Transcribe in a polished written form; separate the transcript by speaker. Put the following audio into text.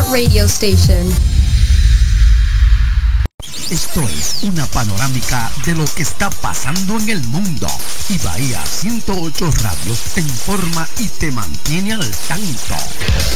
Speaker 1: Smart Radio Station.
Speaker 2: Esto es una panorámica de lo que está pasando en el mundo. Y Bahía 108 Radio te informa y te mantiene al tanto.